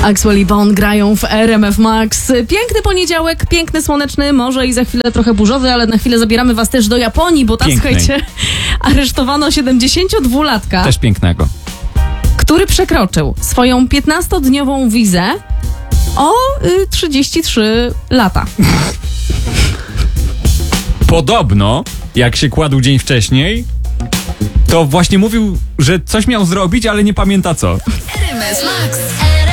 Axwell i Bon grają w RMF Max. Piękny poniedziałek, piękny, słoneczny, może i za chwilę trochę burzowy, ale na chwilę zabieramy was też do Japonii, bo tam, Pięknej. słuchajcie, aresztowano 72-latka, Też pięknego. który przekroczył swoją 15-dniową wizę o 33 lata. Podobno, jak się kładł dzień wcześniej, to właśnie mówił, że coś miał zrobić, ale nie pamięta co. RMF Max.